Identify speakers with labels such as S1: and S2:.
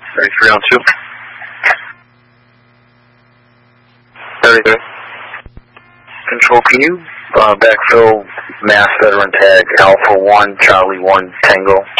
S1: 33 on 2. 33. Control, can you backfill mass veteran tag Alpha 1, Charlie 1, Tango